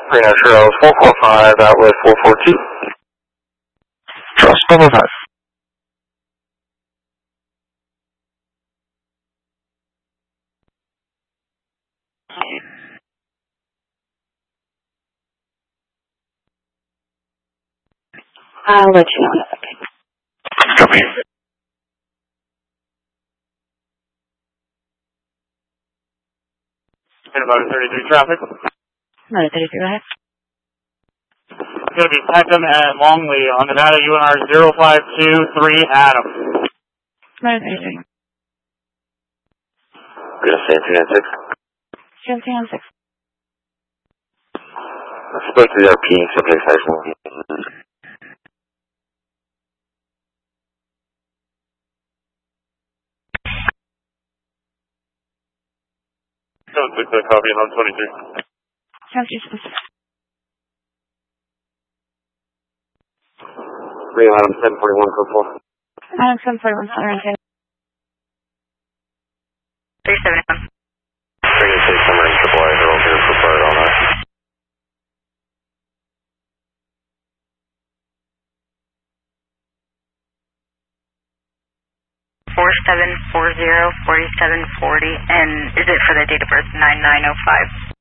Reno Trails 445, outlet 442. Trails 445. I'll let you know in a second. Copy. And about 33 traffic. Another 33, go ahead. It's going to be Peckham and Longley on Nevada UNR 0523 Adam. Another 33. We're going to say 296. 1706. I spoke to the RP, subject size 1. 76, copy, and 23. 1706. Rio Adam 741, code 4. Adam 741, around 10. 371. Rio 6, summer in AAA, they're all here for fire all night. 4740, 4740, and is it for the date of birth 9905?